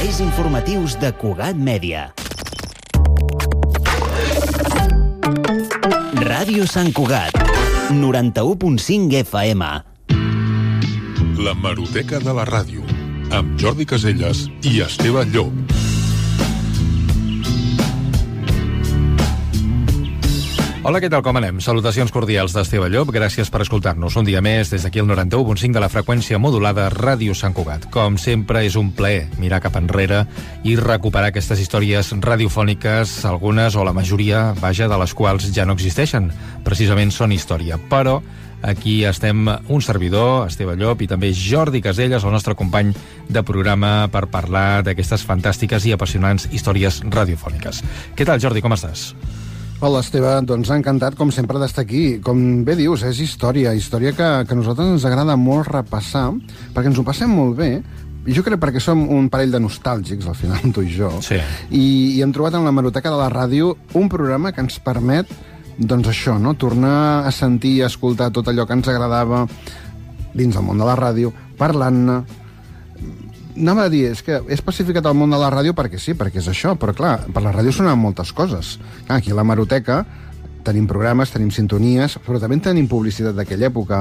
Serveis informatius de Cugat Mèdia. Ràdio Sant Cugat, 91.5 FM. L'hemeroteca de la ràdio, amb Jordi Caselles i Esteve Llop. Hola, què tal, com anem? Salutacions cordials d'Esteve Llop, gràcies per escoltar-nos un dia més des d'aquí el 91.5 de la freqüència modulada Ràdio Sant Cugat. Com sempre, és un plaer mirar cap enrere i recuperar aquestes històries radiofòniques, algunes o la majoria, vaja, de les quals ja no existeixen. Precisament són història, però aquí estem un servidor, Esteve Llop, i també Jordi Caselles, el nostre company de programa, per parlar d'aquestes fantàstiques i apassionants històries radiofòniques. Què tal, Jordi, com estàs? Hola, Esteve, doncs encantat, com sempre, d'estar aquí. Com bé dius, és història que a nosaltres ens agrada molt repassar, perquè ens ho passem molt bé, i jo crec perquè som un parell de nostàlgics, al final, tu i jo, sí. I hem trobat en l'hemeroteca de la ràdio un programa que ens permet, doncs això, no?, tornar a sentir i a escoltar tot allò que ens agradava dins del món de la ràdio, parlant-ne. Anava a dir, és que he especificat el món de la ràdio perquè sí, perquè és això, però clar, per la ràdio sonen moltes coses. Clar, aquí a l'hemeroteca tenim programes, tenim sintonies, però també tenim publicitat d'aquella època.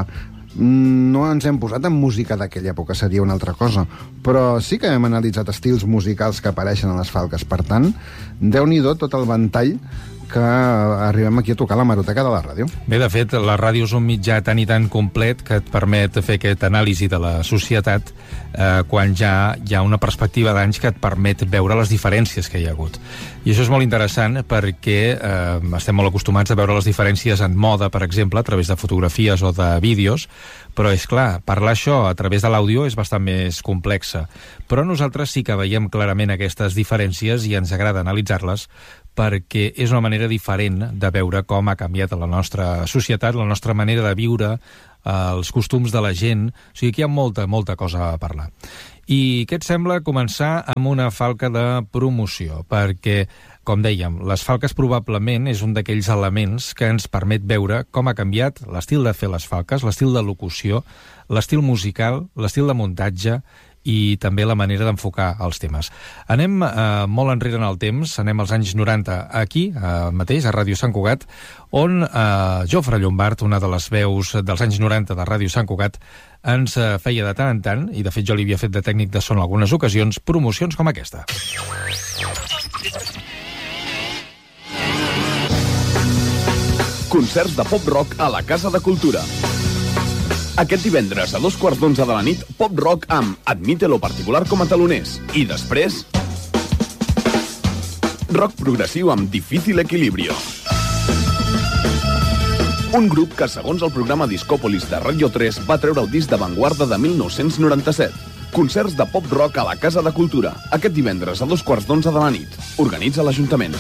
No ens hem posat en música d'aquella època, seria una altra cosa, però sí que hem analitzat estils musicals que apareixen a les falques. Per tant, Déu-n'hi-do tot el ventall que arribem aquí a tocar l'hemeroteca de la ràdio. Bé, de fet, la ràdio és un mitjà tan i tan complet que et permet fer aquesta anàlisi de la societat quan ja hi ha una perspectiva d'anys que et permet veure les diferències que hi ha hagut. I això és molt interessant perquè estem molt acostumats a veure les diferències en moda, per exemple, a través de fotografies o de vídeos, però és clar, parlar això a través de l'àudio és bastant més complexa. Però nosaltres sí que veiem clarament aquestes diferències i ens agrada analitzar-les perquè és una manera diferent de veure com ha canviat la nostra societat, la nostra manera de viure, els costums de la gent. O sigui, aquí hi ha molta cosa a parlar. I què et sembla començar amb una falca de promoció? Perquè, com dèiem, les falques probablement és un d'aquells elements que ens permet veure com ha canviat l'estil de fer les falques, l'estil de locució, l'estil musical, l'estil de muntatge i també la manera d'enfocar els temes. Anem molt enrere en el temps, anem als anys 90 aquí, mateix, a Ràdio Sant Cugat, on Jofre Llombart, una de les veus dels anys 90 de Ràdio Sant Cugat, ens feia de tant en tant, i de fet jo li havia fet de tècnic de son en algunes ocasions, promocions com aquesta. Concerts de pop-rock a la Casa de Cultura. Aquest divendres a 11:15 de la nit, pop-rock amb Admítelo Particular com a taloners. I després, rock progressiu amb Difícil Equilibrio. Un grup que, segons el programa Discòpolis de Ràdio 3, va treure el disc d'avantguarda de 1997. Concerts de pop-rock a la Casa de Cultura. Aquest divendres a 11:15 de la nit. Organitza l'Ajuntament.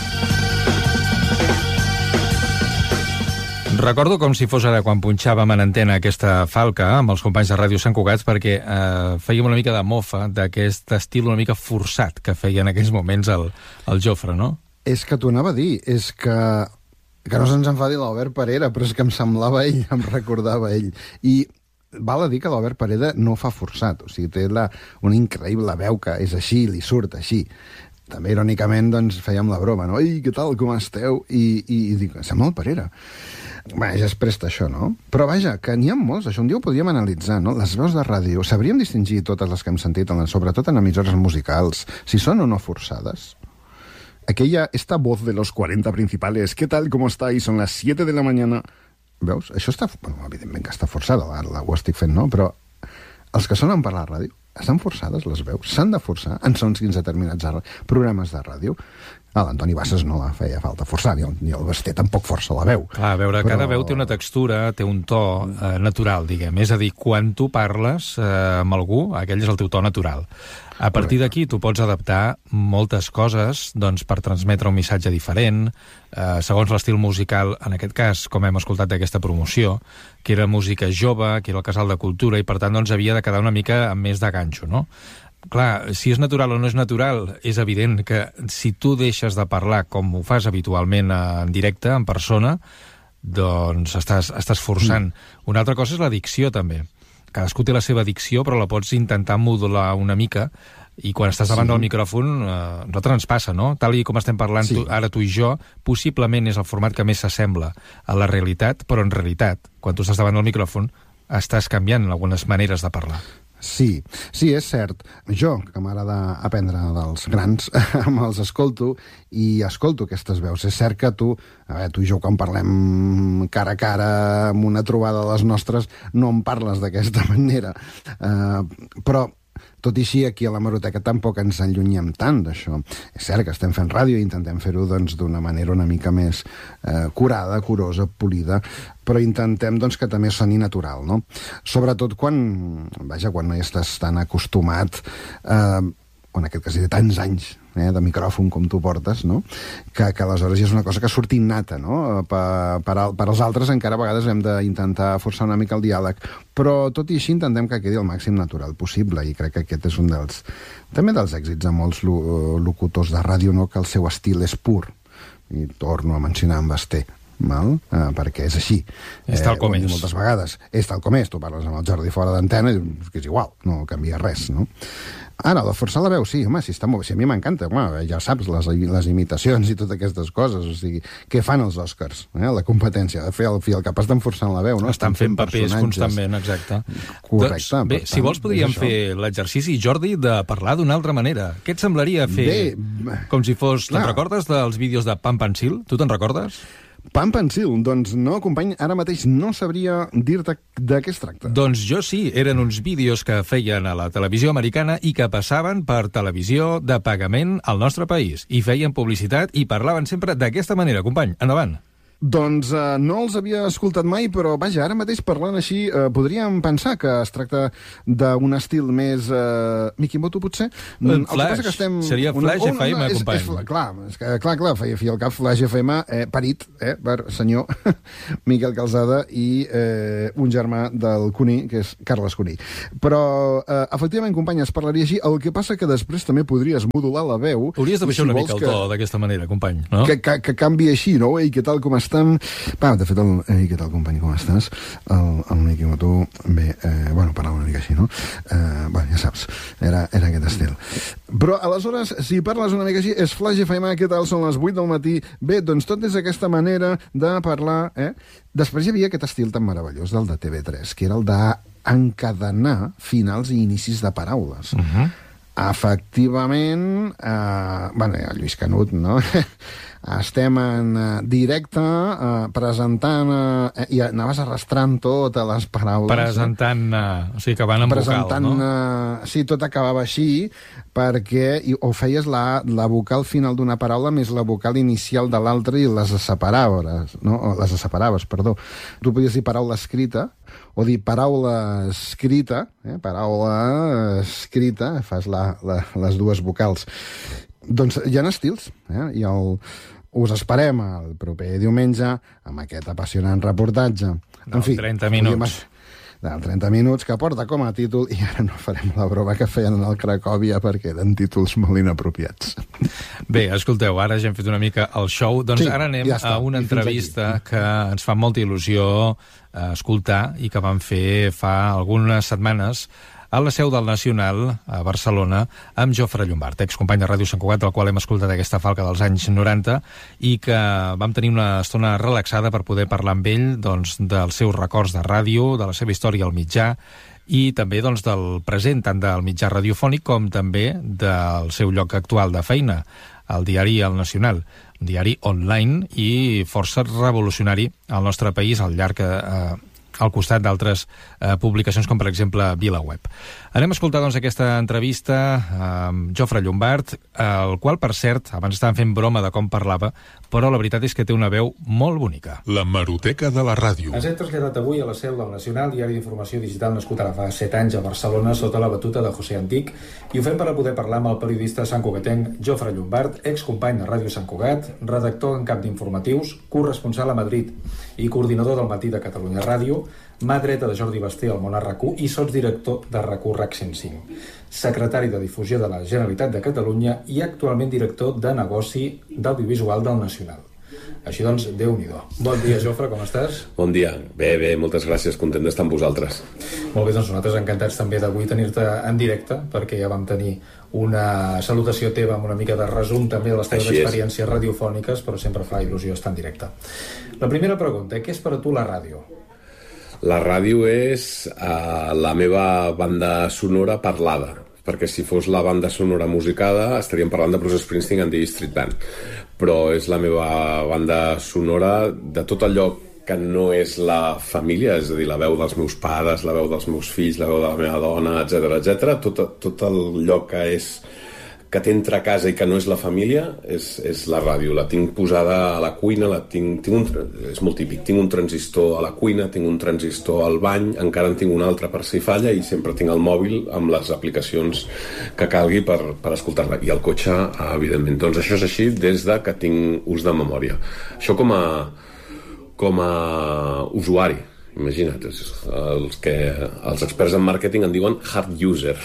Recordo com si fos ara quan punxàvem en antena aquesta falca amb els companys de Ràdio Sant Cugat perquè fèiem una mica de mofa d'aquest estil una mica forçat que feia en aquells moments el Jofre, no? És que t'ho anava a dir, és que no se'ns enfadi l'Albert Parera, però és que em semblava ell, em recordava ell. I val a dir que l'Albert Parera no fa forçat, o sigui, té una increïble veu que és així, li surt així. També, irònicament, doncs, fèiem la broma, no? Ei, què tal, com esteu? I dic, sembla el Parera. Bé, ja es presta això, no? Però vaja, que n'hi ha molts, això un dia ho podíem analitzar, no? Les veus de ràdio, sabríem distingir totes les que hem sentit, sobretot en emissores musicals, si són o no forçades? Esta voz de los 40 principales, ¿qué tal, cómo estáis? Son las 7 de la mañana. Veus? Això està... Bueno, evidentment que està forçada, ho estic fent, no? Però els que sonen per la ràdio, estan forçades les veus? S'han de forçar en sons quins determinats programes de ràdio? L'Antoni Bassas no la feia falta forçar, ni el Basté tampoc força la veu. Clar, a veure, cada veu té una textura, té un to natural, diguem. És a dir, quan tu parles amb algú, aquell és el teu to natural. A partir d'aquí tu pots adaptar moltes coses doncs, per transmetre un missatge diferent, segons l'estil musical, en aquest cas, com hem escoltat d'aquesta promoció, que era música jove, que era el Casal de Cultura, i per tant doncs, havia de quedar una mica amb més de ganxo, no? Clar, si és natural o no és natural, és evident que si tu deixes de parlar com ho fas habitualment en directe, en persona, doncs estàs forçant. Una altra cosa és la dicció, també. Cadascú té la seva dicció, però la pots intentar modular una mica I quan estàs davant del micròfon, a nosaltres ens passa, no? Tal i com estem parlant ara tu i jo, possiblement és el format que més s'assembla a la realitat, però en realitat, quan tu estàs davant del micròfon, estàs canviant algunes maneres de parlar. Sí, és cert. Jo, que m'agrada aprendre dels grans, me'ls escolto i escolto aquestes veus. És cert que tu i jo, quan parlem cara a cara amb una trobada de les nostres, no em parles d'aquesta manera. Però tot i així, aquí a l'Hemeroteca tampoc ens allunyem tant d'això. És cert que estem fent ràdio i intentem fer-ho d'una manera una mica més curada, curosa, polida, però intentem que també soni natural, no? Sobretot quan no hi estàs tan acostumat, o en aquest cas de tants anys de micròfon com tu portes, no? Que aleshores ja és una cosa que surt innata, no? Per als altres encara a vegades hem d'intentar forçar una mica el diàleg, però tot i així intentem que quedi el màxim natural possible, i crec que aquest és un també dels èxits de molts locutors de ràdio, no? Que el seu estil és pur, i torno a mencionar en Basté, perquè és així. És tal com és. Moltes vegades. És tal com és. Tu parles amb el Jordi fora d'antena i que és igual, no canvia res, no? Ara, de forçar la veu, sí, home, sí, està molt bé. Sí, a mi m'encanta, ja saps, les imitacions i totes aquestes coses, o sigui, què fan els Oscars? La competència, de fer el capaç d'enforçant la veu, no? Estan fent papers constantment, exacte. Correcte. Bé, si vols podríem fer l'exercici, Jordi, de parlar d'una altra manera. Què et semblaria fer com si fos... Te'n recordes dels vídeos de Pan Pencil? Tu te'n recordes? Pan Pencil, doncs no, company, ara mateix no sabria dir-te de què es tracta. Doncs jo sí, eren uns vídeos que feien a la televisió americana i que passaven per televisió de pagament al nostre país. I feien publicitat i parlaven sempre d'aquesta manera. Company, endavant. Doncs no els havia escoltat mai, però vaja, ara mateix parlant així, podríem pensar que es tracta d'un estil més... Mikimoto, potser? Flash, seria Flash FM, company. Clar, feia al cap Flash FM, parit per senyor Miquel Calzada i un germà del Cuní, que és Carles Cuní. Però, efectivament, company, es parlaria així, el que passa que després també podries modular la veu... Hauries de baixar una mica el to d'aquesta manera, company, no? Que canvi així, no? Ei, què tal, com estem? De fet, què tal, company, com estàs? El Mikimoto, bé, parlava una mica així, no? Ja saps, era aquest estil. Però, aleshores, si parles una mica així, és Flash FM, què tal? Són les 8 del matí. Bé, doncs tot és aquesta manera de parlar, Després hi havia aquest estil tan meravellós del de TV3, que era el d'encadenar finals i inicis de paraules. Efectivament, Lluís Canut, no? Estem en directe presentant i anaves arrastrant totes les paraules. O sigui que van en vocal, no? Sí, tot acabava així, perquè o feies la vocal final d'una paraula més la vocal inicial de l'altra i les separaves, no? Les separaves, perdó. Tu podies dir paraula escrita o dir paraula escrita, fas les dues vocals. Doncs hi ha estils, i us esperem el proper diumenge amb aquest apassionant reportatge. En fi, 30 minuts. Del 30 minuts, que porta com a títol, i ara no farem la broma que feien en el Cracòvia perquè eren títols molt inapropiats. Bé, escolteu, ara ja hem fet una mica el show, doncs ara anem a una entrevista que ens fa molta il·lusió escoltar i que vam fer fa algunes setmanes a la seu del Nacional, a Barcelona, amb Jofre Llombart, excompany de Ràdio Sant Cugat, del qual hem escoltat aquesta falca dels anys 90, i que vam tenir una estona relaxada per poder parlar amb ell dels seus records de ràdio, de la seva història al mitjà, i també del present, tant del mitjà radiofònic com també del seu lloc actual de feina, el diari El Nacional, un diari online i força revolucionari al nostre país al costat d'altres publicacions, com per exemple VilaWeb. Anem a escoltar aquesta entrevista amb Jofre Llombart, el qual, per cert, abans estàvem fent broma de com parlava, però la veritat és que té una veu molt bonica. La Hemeroteca de la ràdio. Ens hem traslladat avui a la seu del Nacional, diari d'informació digital nascut ara fa 7 anys a Barcelona, sota la batuta de José Antic, i ho fem per a poder parlar amb el periodista santcugatenc Jofre Llombart, excompany de Ràdio Sant Cugat, redactor en cap d'informatius, corresponsal a Madrid i coordinador del Matí de Catalunya Ràdio, mà dreta de Jordi Basté al món RAC1 i sotsdirector de RAC1 RAC 105, secretari de Difusió de la Generalitat de Catalunya i actualment director de negoci d'audiovisual del Nacional. Així doncs, Déu-n'hi-do. Bon dia, Jofre, com estàs? Bon dia. Bé, moltes gràcies, content d'estar amb vosaltres. Molt bé, doncs nosaltres encantats també d'avui tenir-te en directe, perquè ja vam tenir una salutació teva amb una mica de resum també de les teves experiències radiofòniques, però sempre fa il·lusió estar en directe. La primera pregunta, què és per a tu la ràdio? La ràdio és la meva banda sonora parlada, perquè si fos la banda sonora musicada estaríem parlant de Bruce Springsteen and the E Street Band, però és la meva banda sonora de tot allò que no és la família, és a dir, la veu dels meus pares, la veu dels meus fills, la veu de la meva dona, etc. Tot allò que t'entra a casa i que no és la família és la ràdio. La tinc posada a la cuina, és molt típic, tinc un transistor a la cuina, tinc un transistor al bany, encara en tinc un altre per si falla i sempre tinc el mòbil amb les aplicacions que calgui per escoltar-la. I el cotxe, evidentment. Doncs això és així des de que tinc ús de memòria. Això com a usuari, imagina't, els experts en màrqueting en diuen hard user,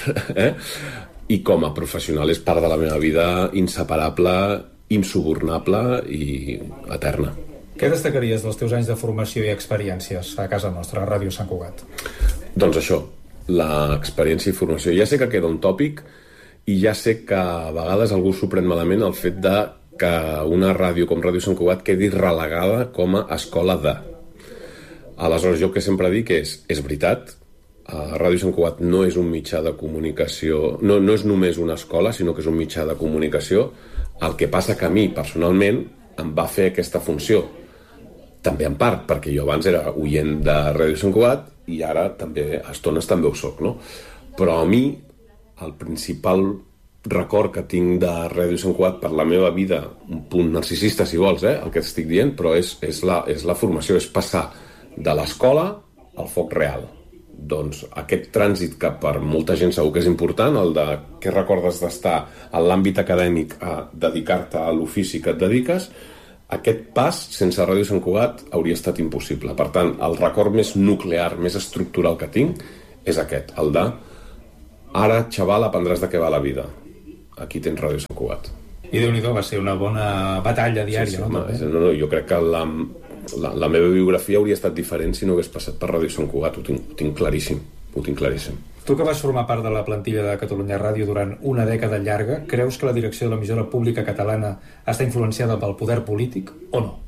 i com a professional és part de la meva vida inseparable, insubornable i eterna. Què destacaries dels teus anys de formació i experiències a casa nostra, a Ràdio Sant Cugat? Doncs això, l'experiència i formació. Ja sé que queda un tòpic i ja sé que a vegades algú s'ho pren malament el fet de que una ràdio com Ràdio Sant Cugat quedi relegada com a escola de. Aleshores, jo que sempre dic és veritat, Ràdio Sant Cugat no és un mitjà de comunicació, no és només una escola, sinó que és un mitjà de comunicació. El que passa que a mi, personalment, em va fer aquesta funció. També en part, perquè jo abans era oient de Ràdio Sant Cugat i ara també, a estones també ho soc, no? Però a mi, el principal record que tinc de Ràdio Sant Cugat per la meva vida, un punt narcisista si vols, el que estic dient, però és la formació, és passar de l'escola al foc real. Doncs aquest trànsit que per molta gent segur que és important, el de què recordes d'estar en l'àmbit acadèmic a dedicar-te a l'ofici que et dediques, aquest pas sense Ràdio Sant Cugat hauria estat impossible. Per tant, el record més nuclear, més estructural que tinc és aquest, el de ara, xaval, aprendràs de què va la vida. Aquí tens Ràdio Sant Cugat. I Déu-n'hi-do, va ser una bona batalla diària, no? No, jo crec que la meva biografia hauria estat diferent si no hagués passat per Ràdio Sant Cugat, ho tinc claríssim. Tu que vas formar part de la plantilla de Catalunya Ràdio durant una dècada llarga, creus que la direcció de l'emissora pública catalana està influenciada pel poder polític o no?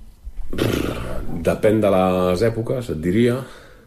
Depèn de les èpoques, et diria.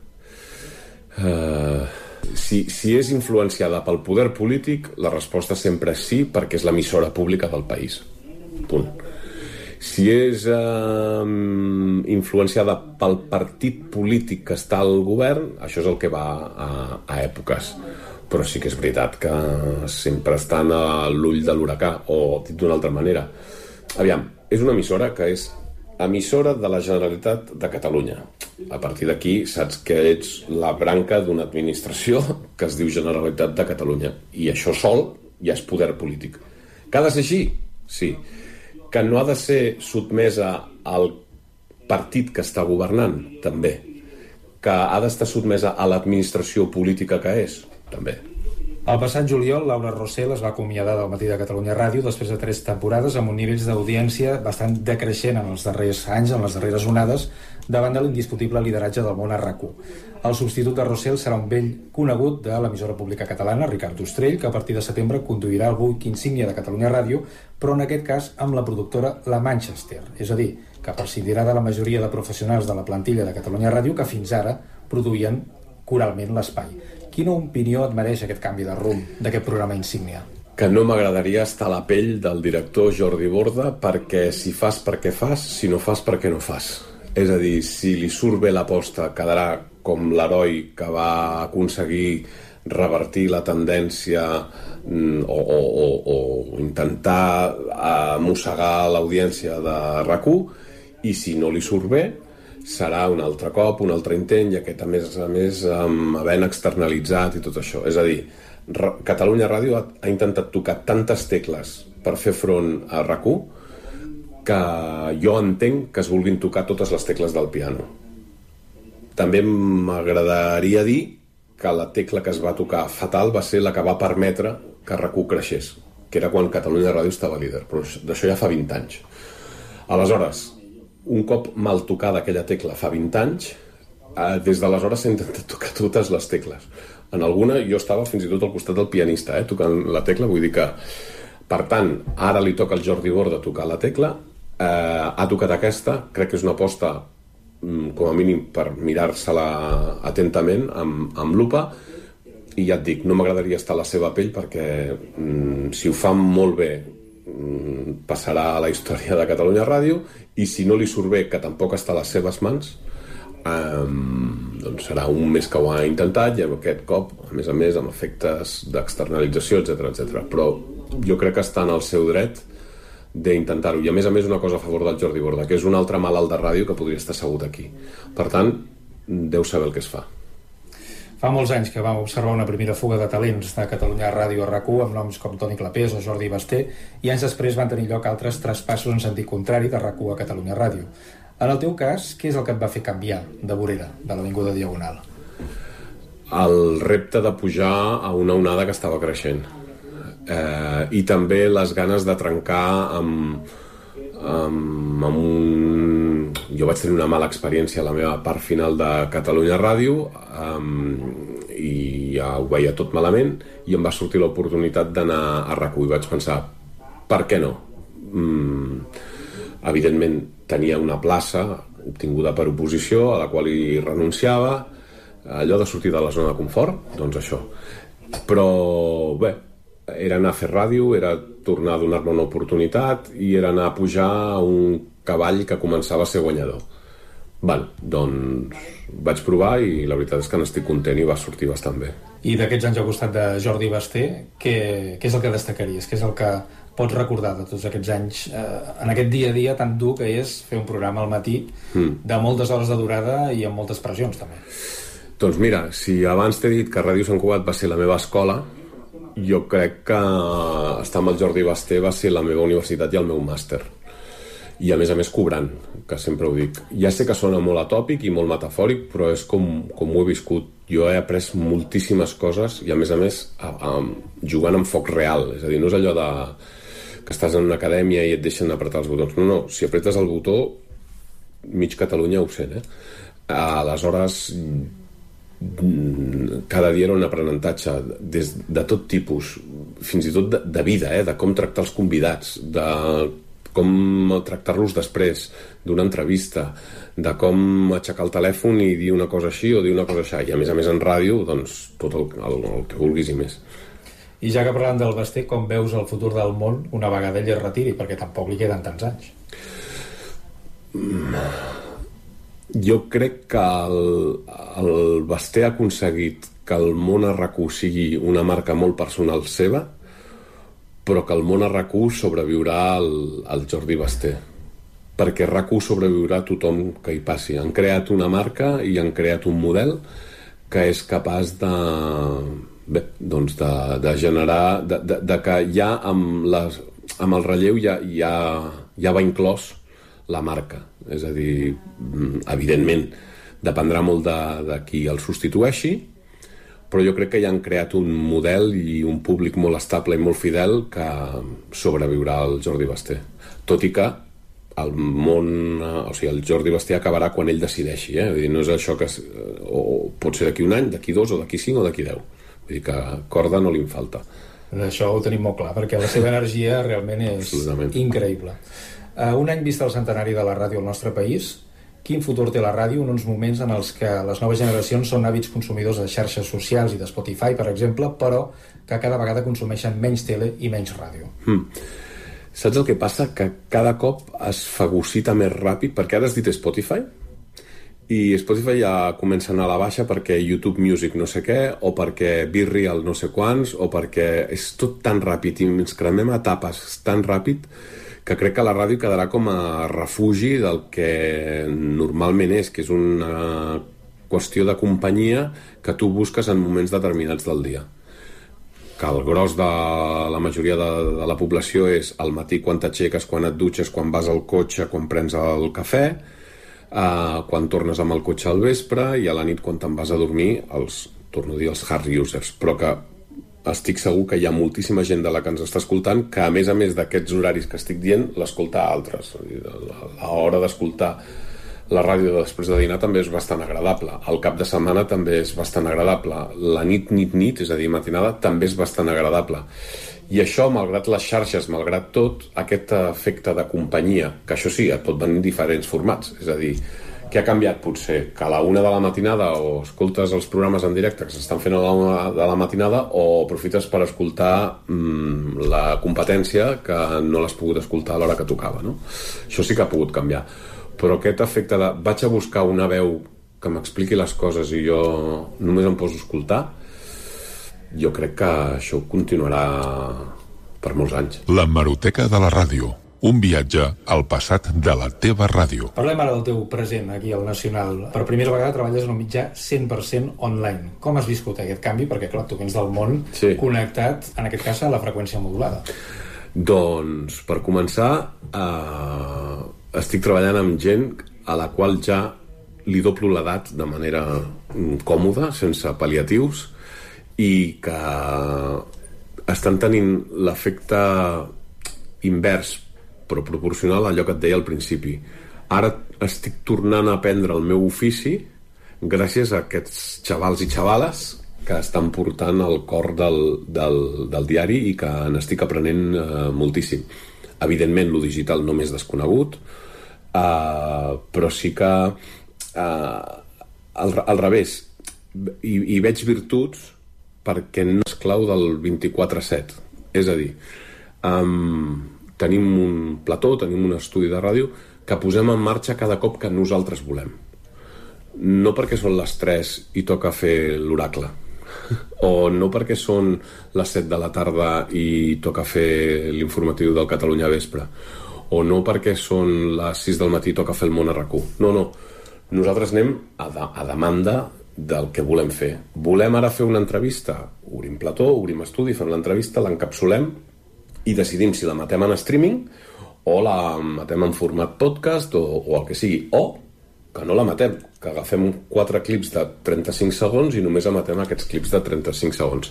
Si és influenciada pel poder polític, la resposta sempre és sí, perquè és l'emissora pública del país. Punt. Si és influenciada pel partit polític que està al govern, això és el que va a èpoques. Però sí que és veritat que sempre estan a l'ull de l'huracà, o dit d'una altra manera. Aviam, és una emissora que és emissora de la Generalitat de Catalunya. A partir d'aquí saps que ets la branca d'una administració que es diu Generalitat de Catalunya. I això sol ja és poder polític. Que ha de ser així? Sí. Que no ha de ser sotmesa al partit que està governant? També. Que ha d'estar sotmesa a l'administració política que és? També. El passat juliol, Laura Rossell es va acomiadar del Matí de Catalunya Ràdio després de 3 temporades amb un nivell d'audiència bastant decreixent en els darrers anys, en les darreres onades, davant de l'indiscutible lideratge del món a RAC1. El substitut de Rossell serà un vell conegut de l'emissora pública catalana, Ricard Ostrell, que a partir de setembre conduirà el buc insígnia de Catalunya Ràdio, però en aquest cas amb la productora La Manchester, és a dir, que prescindirà de la majoria de professionals de la plantilla de Catalunya Ràdio que fins ara produïen coralment l'espai. Quina opinió et mereix aquest canvi de rumb d'aquest programa insígnia? Que no m'agradaria estar a la pell del director Jordi Borda, perquè si fas perquè fas, si no fas perquè no fas. És a dir, si li surt bé l'aposta, quedarà com l'heroi que va aconseguir revertir la tendència o intentar mossegar l'audiència de RAC1, i si no li surt bé, serà un altre cop, un altre intent, i aquest a més havent externalitzat i tot això. És a dir, Catalunya Ràdio ha intentat tocar tantes tecles per fer front a RAC1 que jo entenc que es vulguin tocar totes les tecles del piano. També m'agradaria dir que la tecla que es va tocar fatal va ser la que va permetre que RAC1 creixés, que era quan Catalunya Ràdio estava líder, però d'això ja fa 20 anys. Aleshores, un cop mal tocada aquella tecla fa 20 anys, des d'aleshores s'ha intentat tocar totes les tecles. En alguna jo estava fins i tot al costat del pianista, tocant la tecla, vull dir que, per tant, ara li toca al Jordi Borda tocar la tecla, ha tocat aquesta, crec que és una aposta com a mínim per mirar-se-la atentament amb lupa, i ja et dic, no m'agradaria estar a la seva pell perquè si ho fa molt bé passarà a la història de Catalunya Ràdio, i si no li surt bé, que tampoc està a les seves mans, doncs serà un mes que ho ha intentat, i aquest cop, a més, amb efectes d'externalització, etc. Però jo crec que està en el seu dret d'intentar-ho. I a més, una cosa a favor del Jordi Borda, que és un altre malalt de ràdio que podria estar assegut aquí. Per tant, deu saber el que es fa. Fa molts anys que vam observar una primera fuga de talents de Catalunya Ràdio a RAC1 amb noms com Toni Clapés o Jordi Basté, i anys després van tenir lloc altres traspassos en sentit contrari de RAC1 a Catalunya Ràdio. En el teu cas, què és el que et va fer canviar de vorera, de l'Avinguda Diagonal? El repte de pujar a una onada que estava creixent. I també les ganes de trencar amb un... Jo vaig tenir una mala experiència a la meva part final de Catalunya Ràdio, i ja ho veia tot malament, i em va sortir l'oportunitat d'anar a RAC1 i vaig pensar, per què no? Evidentment tenia una plaça obtinguda per oposició a la qual hi renunciava, allò de sortir de la zona de confort, doncs això. Però bé, era anar a fer ràdio, era tornar a donar-me una oportunitat, i era anar a pujar a un cavall que començava a ser guanyador. Doncs vaig provar, i la veritat és que n'estic content i va sortir bastant bé. I d'aquests anys al costat de Jordi Basté, què és el que destacaries? Què és el que pots recordar de tots aquests anys en aquest dia a dia tan dur que és fer un programa al matí de moltes hores de durada i amb moltes pressions també? Doncs mira, si abans t'he dit que Ràdio Sant Cugat va ser la meva escola, jo crec que estar amb el Jordi Basté va ser la meva universitat i el meu màster. I a més cobrant, que sempre ho dic. Ja sé que sona molt atòpic i molt metafòric, però és com ho he viscut. Jo he après moltíssimes coses, i a més jugant amb foc real. És a dir, no és allò de que estàs en una acadèmia i et deixen apretar els botons. No, si apretes el botó, mig Catalunya ho sent, Aleshores, cada dia era un aprenentatge de tot tipus, fins i tot de vida, de com tractar els convidats, de com tractar-los després d'una entrevista, de com aixecar el telèfon i dir una cosa així o dir una cosa així, i a més en ràdio, doncs tot el que vulguis i més. I ja que parlant del Basté, com veus el futur del món una vegada ell es retiri, perquè tampoc li queden tants anys? Jo crec que el Basté ha aconseguit que el món a RAC1 sigui una marca molt personal seva, però que el món a RAC1 sobreviurà al Jordi Basté, perquè RAC1 sobreviurà a tothom que hi passi. Han creat una marca i han creat un model que és capaç de generar, de que ja amb el relleu ja va inclòs la marca. És a dir, evidentment dependrà molt de qui el substitueixi, però jo crec que ja han creat un model i un públic molt estable i molt fidel que sobreviurà al Jordi Basté. Tot i que el món, o sigui, el Jordi Basté acabarà quan ell decideixi, Vull dir, no és això que o pot ser d'aquí un any, d'aquí 2, o d'aquí 5 o d'aquí 10. Vull dir que corda no li en falta. Això ho tenim molt clar, perquè la seva energia realment és increïble. Un any vist el centenari de la ràdio al nostre país, quin futur té la ràdio en uns moments en els que les noves generacions són hàbits consumidors de xarxes socials i de Spotify, per exemple, però que cada vegada consumeixen menys tele i menys ràdio? Saps el que passa? Que cada cop es fagocita més ràpid, perquè ara has dit Spotify, i Spotify ja comença a anar a la baixa perquè YouTube Music no sé què, o perquè BeReal no sé quants, o perquè és tot tan ràpid i ens cremem etapes tan ràpid que crec que la ràdio quedarà com a refugi del que normalment és, que és una qüestió de companyia que tu busques en moments determinats del dia. Que el gros de la majoria de la població és al matí quan t'aixeques, quan et dutxes, quan vas al cotxe, quan prens el cafè, quan tornes amb el cotxe al vespre, i a la nit quan te'n vas a dormir, torno a dir els hard users, però que estic segur que hi ha moltíssima gent de la que ens està escoltant que, a més d'aquests horaris que estic dient, l'escolta a altres. L'hora d'escoltar la ràdio després de dinar també és bastant agradable. El cap de setmana també és bastant agradable. La nit, és a dir, matinada, també és bastant agradable. I això, malgrat les xarxes, malgrat tot, aquest efecte de companyia, que això sí, et pot venir en diferents formats. És a dir, què ha canviat potser? Que a la 1 de la matinada o escoltes els programes en directe que s'estan fent a la 1 de la matinada o aprofites per escoltar la competència que no l'has pogut escoltar a l'hora que tocava, no? Això sí que ha pogut canviar. Però aquest efecte de vaig a buscar una veu que m'expliqui les coses i jo només em poso a escoltar, jo crec que això continuarà per molts anys. L'hemeroteca de la ràdio. Un viatge al passat de la teva ràdio. Parlem ara del teu present aquí al Nacional. Per primera vegada treballes en un mitjà 100% online. Com has viscut aquest canvi? Perquè, clar, tu vens del món connectat, en aquest cas, a la freqüència modulada. Doncs, per començar, estic treballant amb gent a la qual ja li doblo l'edat de manera còmoda, sense pal·liatius, i que estan tenint l'efecte invers però proporcional a allò que et deia al principi. Ara estic tornant a aprendre el meu ofici gràcies a aquests xavals i xavales que estan portant el cor del diari i que n'estic aprenent moltíssim. Evidentment, lo digital no m'és desconegut, però sí que al revés, hi veig virtuts perquè no és clau del 24/7. És a dir, tenim un plató, tenim un estudi de ràdio que posem en marxa cada cop que nosaltres volem. No perquè són les 3 i toca fer l'oracle, o no perquè són les 7 de la tarda i toca fer l'informatiu del Catalunya Vespre, o no perquè són les 6 del matí i toca fer el Món RQ. No. Nosaltres anem a demanda del que volem fer. Volem ara fer una entrevista? Obrim plató, obrim estudi, fem l'entrevista, l'encapsulem i decidim si la matem en streaming o la matem en format podcast o el que sigui, o que no la matem, que agafem 4 clips de 35 segons i només emetem aquests clips de 35 segons.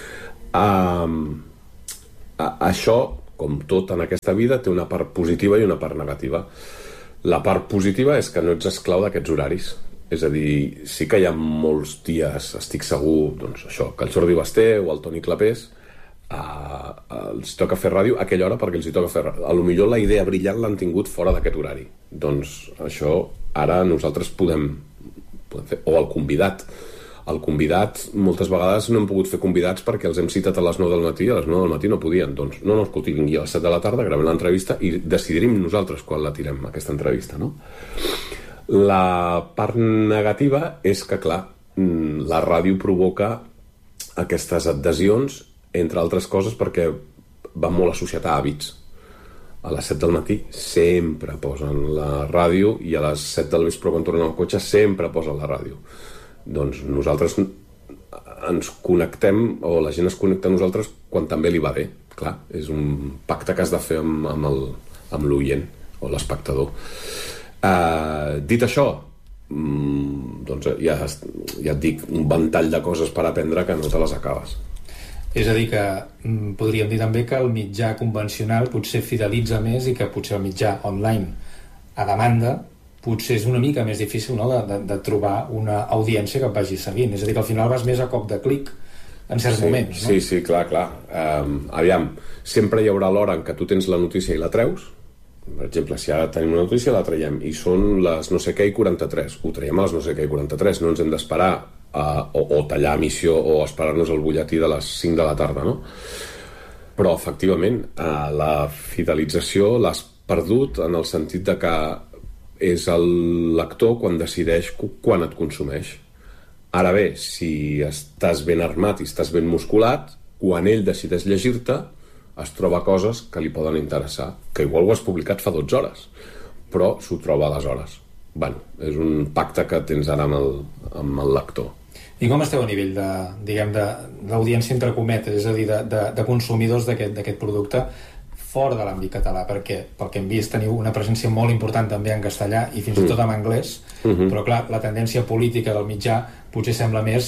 Això, com tot en aquesta vida, té una part positiva i una part negativa. La part positiva és que no ets esclau d'aquests horaris. És a dir, sí que hi ha molts dies, estic segur, doncs això, que el Jordi Basté o el Toni Clapés els toca fer ràdio a aquella hora perquè els hi toca fer ràdio. A lo millor la idea brillant l'han tingut fora d'aquest horari. Doncs això ara nosaltres podem fer. O el convidat. El convidat, moltes vegades no hem pogut fer convidats perquè els hem citat a les 9 del matí i a les 9 del matí no podien. Doncs no, escolti, vingui a les 7 de la tarda, gravem l'entrevista i decidirem nosaltres quan la tirem, aquesta entrevista, no? La part negativa és que, clar, la ràdio provoca aquestes adhesions, entre altres coses perquè va molt associat a hàbits. A les 7 del matí sempre posen la ràdio i a les 7 del vespre quan tornen al cotxe sempre posen la ràdio. Doncs nosaltres ens connectem, o la gent es connecta a nosaltres quan també li va bé. Clar, és un pacte que has de fer amb l'oient o l'espectador. Dit això, doncs ja et dic, un ventall de coses per aprendre que no te les acabes. És a dir que podríem dir també que el mitjà convencional potser fidelitza més i que potser el mitjà online a demanda potser és una mica més difícil, no? de trobar una audiència que et vagi seguint. És a dir, que al final vas més a cop de clic en certs moments, no? Sí, clar. Aviam, sempre hi haurà l'hora en què tu tens la notícia i la treus. Per exemple, si ara tenim una notícia, la traiem i són les no sé què i 43. Ho traiem a les no sé què i 43. No ens hem d'esperar o tallar emissió o esperar-nos el butlletí de les 5 de la tarda, no? Però, efectivament, la fidelització l'has perdut en el sentit de que és el lector quan decideix quan et consumeix. Ara bé, si estàs ben armat i estàs ben musculat, quan ell decideix llegir-te, es troba coses que li poden interessar, que igual ho has publicat fa 12 hores, però s'ho troba aleshores. Bueno, és un pacte que tens ara amb el lector. I com esteu a nivell d'audiència entre cometes, és a dir, de consumidors d'aquest producte fora de l'àmbit català? Perquè pel que hem vist teniu una presència molt important també en castellà i fins i tot en anglès, però clar, la tendència política del mitjà potser sembla més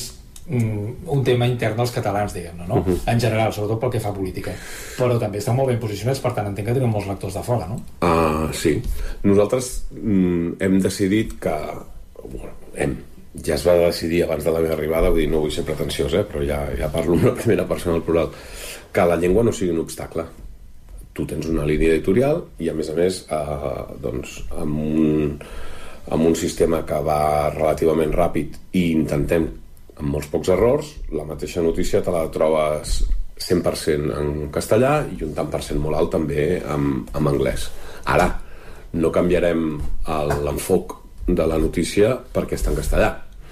un tema intern dels catalans, diguem-ne, no? En general, sobretot pel que fa a política. Però també estan molt ben posicionats, per tant entenc que tenen molts lectors de fora, no? Sí. Nosaltres hem decidit que... ja es va decidir abans de la meva arribada, vull dir, no vull ser pretensiós, però ja parlo en la primera persona al plural, que la llengua no sigui un obstacle. Tu tens una línia editorial i, a més, doncs, amb un sistema que va relativament ràpid i intentem, amb molts pocs errors, la mateixa notícia te la trobes 100% en castellà i un tant per cent molt alt també en anglès. Ara, no canviarem l'enfoc de la notícia perquè està en castellà.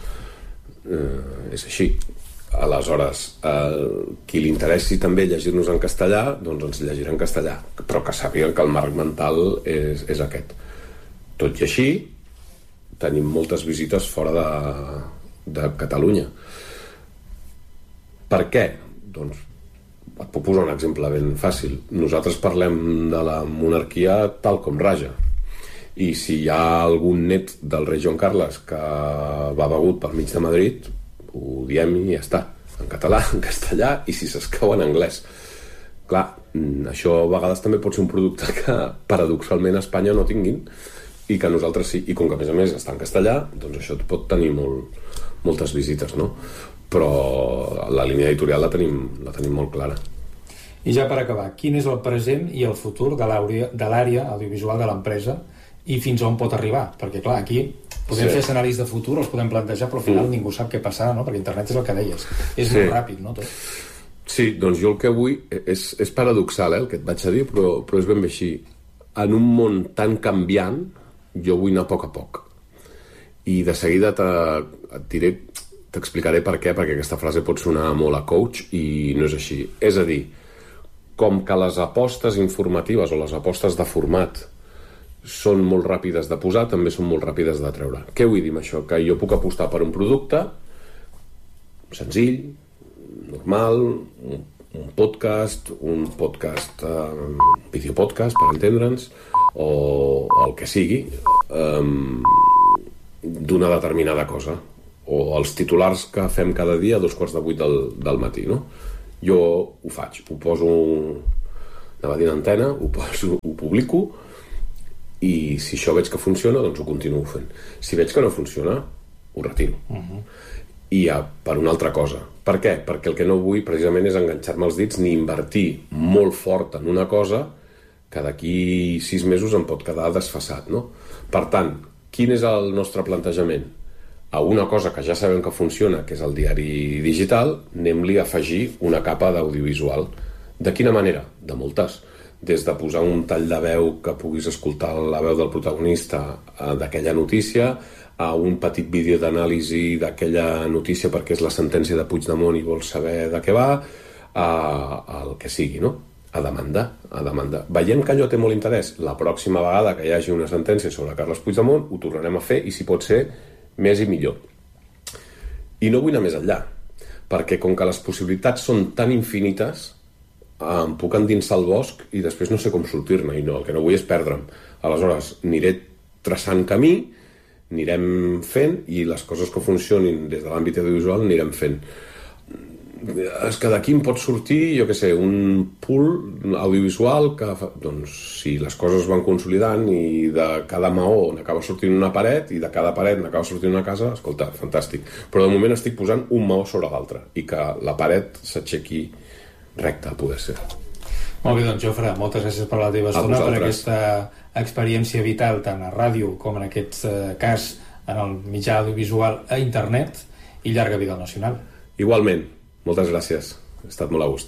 És així. Aleshores, qui li interessi també llegir-nos en castellà, doncs ens llegirà en castellà, però que sàpiguen que el marc mental és aquest. Tot i així, tenim moltes visites fora de Catalunya. Per què? Doncs et puc posar un exemple ben fàcil. Nosaltres parlem de la monarquia tal com raja. I si hi ha algun net del rei Joan Carles que va begut pel mig de Madrid, ho diem i ja està, en català, en castellà i si s'escau en anglès. Clar, això a vegades també pot ser un producte que paradoxalment a Espanya no tinguin i que nosaltres sí, i com que a més està en castellà, doncs això pot tenir moltes visites, no? Però la línia editorial la tenim molt clara. I ja per acabar, quin és el present i el futur de l'àrea audiovisual de l'empresa i fins on pot arribar? Perquè clar, aquí podem fer escenaris de futur, els podem plantejar, però al final ningú sap què passarà, no? Perquè internet és el que deies, és molt ràpid, no? Tot. Sí, doncs jo el que vull és paradoxal, el que et vaig a dir, però és ben bé així. En un món tan canviant, jo vull anar a poc. I de seguida t'explicaré per què, perquè aquesta frase pot sonar molt a coach i no és així. És a dir, com que les apostes informatives o les apostes de format són molt ràpides de posar, també són molt ràpides de treure. Què vull dir amb això? Que jo puc apostar per un producte senzill, normal, un podcast, videopodcast, per entendre'ns, o el que sigui, d'una determinada cosa. O els titulars que fem cada dia a 7:45 del matí, no? Jo ho faig, ho poso anava dient antena, ho publico i si això veig que funciona, doncs ho continuo fent. Si veig que no funciona, ho retiro. I per una altra cosa. Per què? Perquè el que no vull precisament és enganxar-me els dits ni invertir molt fort en una cosa que d'aquí 6 mesos em pot quedar desfasat, no? Per tant, quin és el nostre plantejament? A una cosa que ja sabem que funciona, que és el diari digital, anem-li a afegir una capa d'audiovisual. De quina manera? De moltes. Des de posar un tall de veu que puguis escoltar la veu del protagonista d'aquella notícia, a un petit vídeo d'anàlisi d'aquella notícia perquè és la sentència de Puigdemont i vols saber de què va, el que sigui, no? A demanda. Veiem que allò té molt interès. La pròxima vegada que hi hagi una sentència sobre Carles Puigdemont ho tornarem a fer i si pot ser més i millor. I no vull anar més enllà, perquè com que les possibilitats són tan infinites, em puc endinsar al bosc i després no sé com sortir-ne, i no, el que no vull és perdre'm. Aleshores, aniré traçant camí, anirem fent, i les coses que funcionin des de l'àmbit audiovisual anirem fent. És que d'aquí em pot sortir, jo què sé, un pool audiovisual que, doncs, si les coses van consolidant i de cada maó n'acaba sortint una paret i de cada paret n'acaba sortint una casa, escolta, fantàstic. Però de moment estic posant un maó sobre l'altre i que la paret s'aixequi recta, a poder ser. Molt bé, doncs, Jofre, moltes gràcies per la teva estona, per aquesta experiència vital tant a ràdio com en aquest cas en el mitjà audiovisual a internet, i llarga vida al Nacional. Igualment. Moltes gràcies. He estat molt a gust.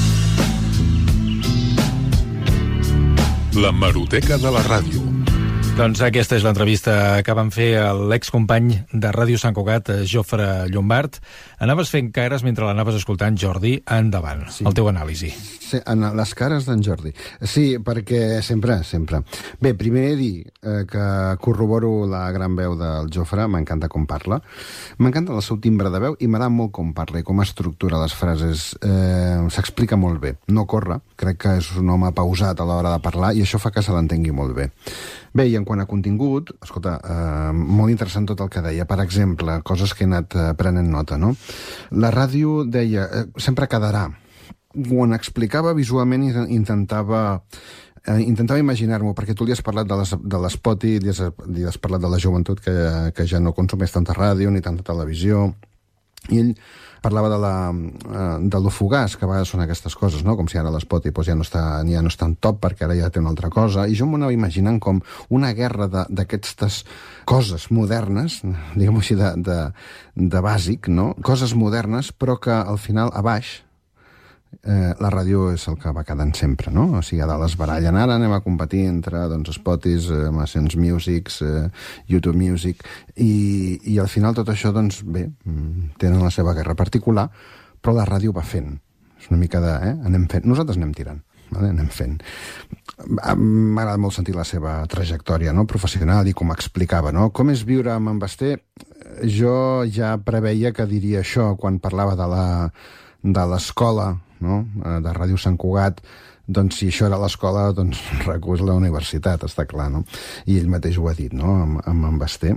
La Hemeroteca de la ràdio. Doncs aquesta és l'entrevista que vam fer a l'excompany de Ràdio Sant Cugat, Jofre Llombart. Anaves fent cares mentre l'anaves escoltant, Jordi. Endavant, sí. El teu anàlisi. Sí, en les cares d'en Jordi. Sí, perquè sempre. Bé, primer dir que corroboro la gran veu del Jofre, m'encanta com parla. M'encanta el seu timbre de veu i m'agrada molt com parla i com estructura les frases. S'explica molt bé. No corre, crec que és un home pausat a l'hora de parlar i això fa que se l'entengui molt bé. Bé, i en en quant a contingut, escolta, molt interessant tot el que deia. Per exemple, coses que he anat prenent nota, no? La ràdio deia, sempre quedarà. Quan explicava visualment intentava imaginar-m'ho, perquè tu li has parlat de l'espot i li has parlat de la joventut que ja no consumeix tanta ràdio ni tanta televisió, i ell parlava de lo fugaç, que a vegades són aquestes coses, no? Com si ara l'espot ja no està en top perquè ara ja té una altra cosa, i jo m'ho anava imaginant com una guerra d'aquestes coses modernes, diguem-ho així, de bàsic, no? Coses modernes, però que al final, a baix, la ràdio és el que va quedant sempre, no? O sigui, a dalt es barallen, ara anem a competir entre Spotify, Amazon Music, YouTube Music, i al final tot això, doncs, bé, tenen la seva guerra particular, però la ràdio va fent. És una mica de, anem fent. Nosaltres anem tirant, vale? Anem fent. M'agrada molt sentir la seva trajectòria, no? Professional, i com explicava, no? Com és viure amb en Basté? Jo ja preveia que diria això quan parlava de l'escola, no? De Ràdio Sant Cugat. Doncs si això era l'escola, doncs RAC1 és la universitat, està clar, no? I ell mateix ho ha dit, no? Amb en Basté.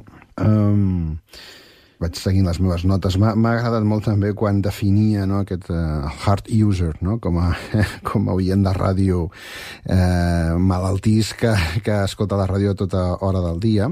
Vaig seguint les meves notes. M'ha agradat molt també quan definia, no, aquest hard user, no? Com a oient de ràdio malaltís que escolta la ràdio a tota hora del dia.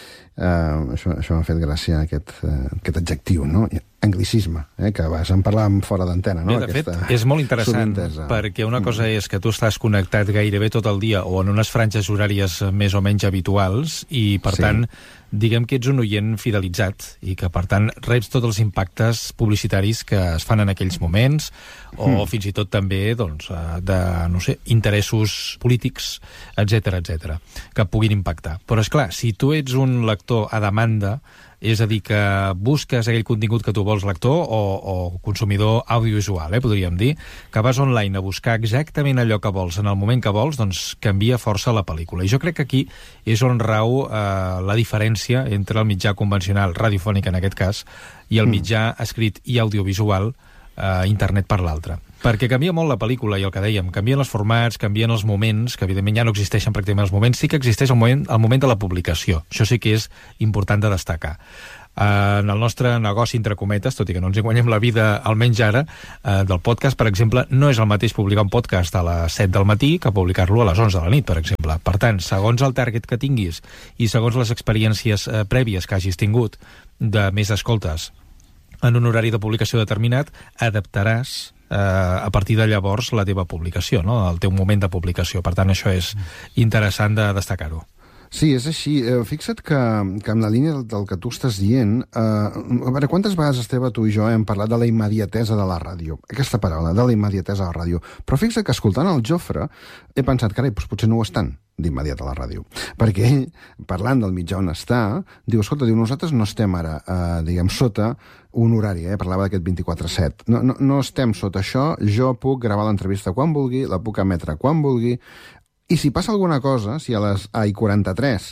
Això m'ha fet gràcia, aquest adjectiu, no? Anglicisme, que a vegades en parlàvem fora d'antena, no? Bé, de fet, és molt interessant, perquè una cosa és que tu estàs connectat gairebé tot el dia o en unes franges horàries més o menys habituals i, per tant, diguem que ets un oient fidelitzat i que, per tant, reps tots els impactes publicitaris que es fan en aquells moments o fins i tot també, doncs, de, no sé, interessos polítics, etc, que puguin impactar. Però, esclar, si tu ets un lector a demanda, és a dir, que busques aquell contingut que tu vols, lector o consumidor audiovisual, podríem dir, que vas online a buscar exactament allò que vols en el moment que vols, doncs canvia força la pel·lícula. I jo crec que aquí és on rau la diferència entre el mitjà convencional, radiofònic en aquest cas, i el mitjà escrit i audiovisual, internet per l'altre. Perquè canvia molt la pel·lícula, i el que dèiem, canvien els formats, canvien els moments, que evidentment ja no existeixen pràcticament els moments, sí que existeix el moment de la publicació. Això sí que és important de destacar. En el nostre negoci, entre cometes, tot i que no ens hi guanyem la vida, almenys ara, del podcast, per exemple, no és el mateix publicar un podcast a les 7 del matí que publicar-lo a les 11 de la nit, per exemple. Per tant, segons el target que tinguis i segons les experiències prèvies que hagis tingut de més escoltes en un horari de publicació determinat, adaptaràs a partir de llavors la teva publicació, no? El teu moment de publicació. Per tant, això és interessant de destacar-ho. Sí, és així. Fixa't que en la línia del que tu estàs dient, a veure, quantes vegades, Esteve, tu i jo hem parlat de la immediatesa de la ràdio? Aquesta paraula, de la immediatesa de la ràdio. Però fixa't que escoltant el Jofre he pensat, carai, doncs potser no ho estan d'immediat a la ràdio. Perquè ell, parlant del mitjà on està, diu, escolta, nosaltres no estem ara, diguem, sota un horari, parlava d'aquest 24/7. No estem sota això, jo puc gravar l'entrevista quan vulgui, la puc emetre quan vulgui, i si passa alguna cosa, si a les I43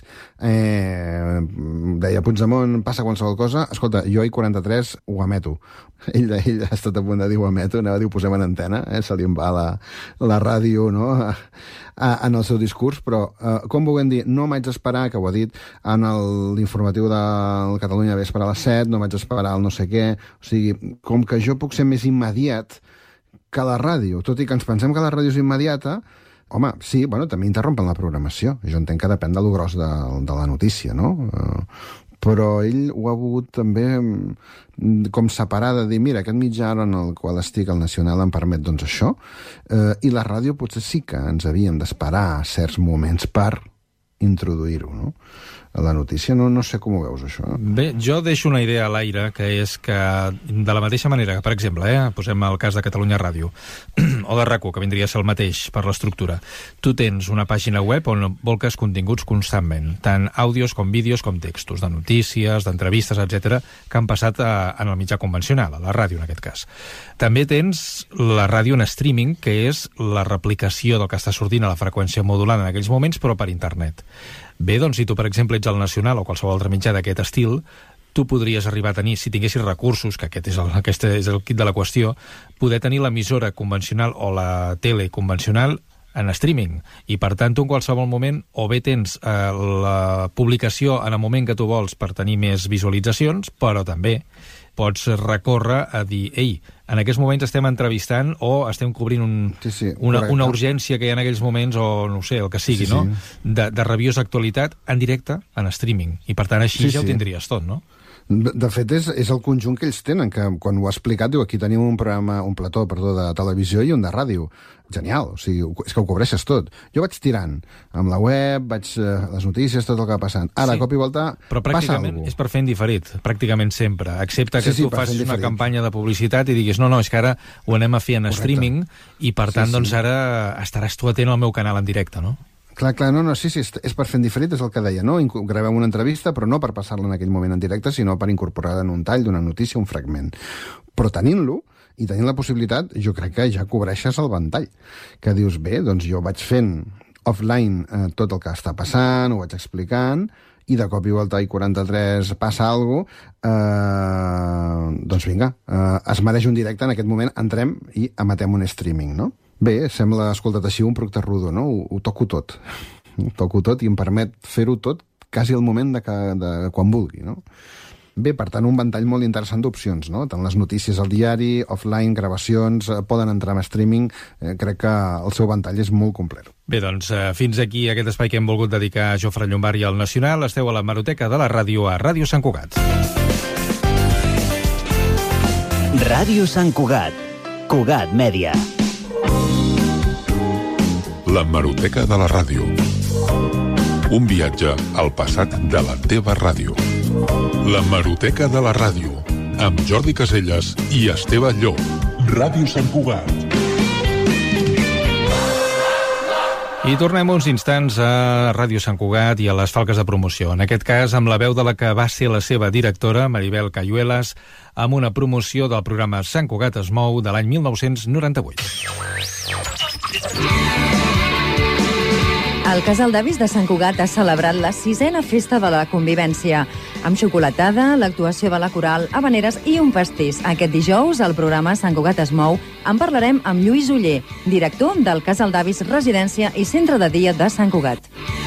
deia Puigdemont, passa qualsevol cosa, escolta, jo I43 ho emeto. Ell ha estat a punt de dir ho emeto, anava a dir ho posem en antena, se li en va la ràdio, no?, en el seu discurs, però com vulguem dir, no m'haig d'esperar, que ho ha dit, en l'informatiu del Catalunya Vespre a les 7, no m'haig d'esperar el no sé què, o sigui, com que jo puc ser més immediat que la ràdio, tot i que ens pensem que la ràdio és immediata, home, sí, bueno, també interrompen la programació. Jo entenc que depèn de lo gros de la notícia, no? Però ell ho ha volgut també com separar de dir, mira, aquest mitjà en el qual estic, el Nacional, em permet doncs això, i la ràdio potser sí que ens havíem d'esperar certs moments per introduir-ho, no?, a la notícia. No sé com ho veus, això. Bé, jo deixo una idea a l'aire, que és que, de la mateixa manera que, per exemple, posem el cas de Catalunya Ràdio, o de RAC1, que vindria a ser el mateix per l'estructura, tu tens una pàgina web on volques continguts constantment, tant àudios com vídeos com textos, de notícies, d'entrevistes, etc, que han passat en el mitjà convencional, a la ràdio en aquest cas. També tens la ràdio en streaming, que és la replicació del que està sortint a la freqüència modulada en aquells moments, però per internet. Bé, doncs, si tu, per exemple, ets al Nacional o qualsevol altre mitjà d'aquest estil, tu podries arribar a tenir, si tinguessis recursos, que aquest és el quid de la qüestió, poder tenir l'emissora convencional o la tele convencional en streaming, i per tant tu en qualsevol moment o bé tens la publicació en el moment que tu vols per tenir més visualitzacions, però també pots recórrer a dir, ei, en aquests moments estem entrevistant o estem cobrint una urgència que hi ha en aquells moments, o no sé, el que sigui, no? De rabiosa actualitat en directe, en streaming, i per tant així ja ho tindries tot, no? De fet, és el conjunt que ells tenen, que quan ho ha explicat, diu, aquí tenim un plató de televisió i un de ràdio. Genial, o sigui, és que ho cobreixes tot. Jo vaig tirant amb la web, les notícies, tot el que va passant. Ara, a cop i volta, però pràcticament és per fer en diferit, pràcticament sempre, excepte que tu facis una campanya de publicitat i diguis, no, és que ara ho anem a fer en streaming i per tant, doncs ara estaràs tu atent al meu canal en directe, no? Clar, sí, és per fer en diferit, és el que deia, no? Gravem una entrevista, però no per passar-la en aquell moment en directe, sinó per incorporar-la en un tall d'una notícia, un fragment. Però tenint-lo, i tenint la possibilitat, jo crec que ja cobreixes el ventall. Que dius, bé, doncs jo vaig fent offline tot el que està passant, ho vaig explicant, i de cop i volta i 43 passa alguna cosa, doncs vinga, es mereix un directe, en aquest moment entrem i emetem un streaming, no? Bé, sembla, escoltat així, un Procter Rudo, no? Ho toco tot. Ho toco tot i em permet fer-ho tot quasi al moment de quan vulgui, no? Bé, per tant, un ventall molt interessant d'opcions, no? Tant les notícies al diari, offline, gravacions, poden entrar en streaming, crec que el seu ventall és molt complet. Bé, doncs, fins aquí aquest espai que hem volgut dedicar a Jofre Llombart i al Nacional. Esteu a la Hemeroteca de la ràdio a Ràdio Sant Cugat. Ràdio Sant Cugat. Cugat Mèdia. La Hemeroteca de la ràdio. Un viatge al passat de la teva ràdio. La Hemeroteca de la ràdio, amb Jordi Caselles i Esteve Llop. Ràdio Sant Cugat. I tornem uns instants a Ràdio Sant Cugat i a les falques de promoció. En aquest cas, amb la veu de la que va ser la seva directora, Maribel Cayuelas, amb una promoció del programa Sant Cugat es mou de l'any 1998. El Casal d'Avis de Sant Cugat ha celebrat la 6a Festa de la Convivència, amb xocolatada, l'actuació de la coral, habaneres i un pastís. Aquest dijous, al programa Sant Cugat es mou, en parlarem amb Lluís Oller, director del Casal d'Avis Residència i Centre de Dia de Sant Cugat.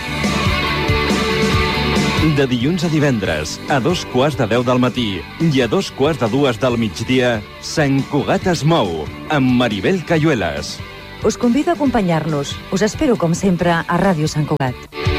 De dilluns a divendres, a 2:15 del matí i a 2:45 del migdia, Sant Cugat es mou, amb Maribel Cayuelas. Us convido a acompanyar-nos. Us espero, com sempre, a Ràdio Sant Cugat.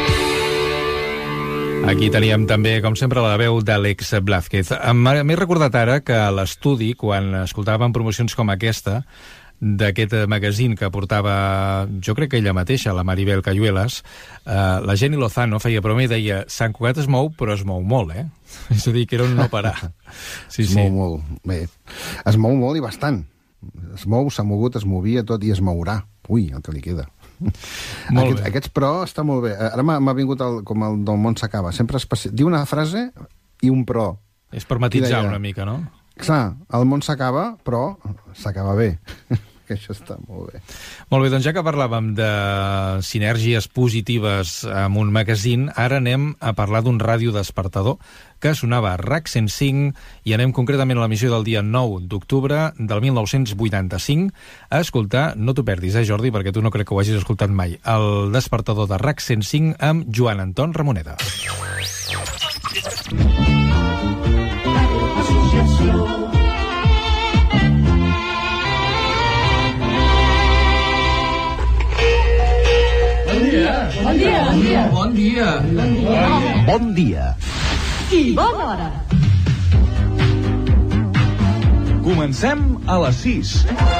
Aquí teníem també, com sempre, la veu d'Àlex Blázquez. M'he recordat ara que a l'estudi, quan escoltàvem promocions com aquesta, d'aquest magazín que portava, jo crec que ella mateixa, la Maribel Cayuelas, la Jenny Lozano feia broma i deia Sant Cugat es mou, però es mou molt, eh? És a dir, que era un no parar. Sí, es mou molt. Bé, es mou molt i bastant. Es mou, s'ha mogut, es movia tot i es mourà. Ui, el que li queda. Aquests però està molt bé. Ara m'ha vingut com el del món s'acaba. Sempre diu una frase i un però. És per matitzar una mica, no? Clar, el món s'acaba, però s'acaba bé. Que això està molt bé. Molt bé, doncs ja que parlàvem de sinergies positives amb un magazín, ara anem a parlar d'un ràdio despertador que sonava a RAC 105 i anem concretament a l'emissió del dia 9 d'octubre del 1985 a escoltar, no t'ho perdis, Jordi, perquè tu no crec que ho hagis escoltat mai, el despertador de RAC 105 amb Joan Anton Ramoneda. Bon dia. Bon dia. Bon dia. Bon dia. I bona hora. Comencem a les 6.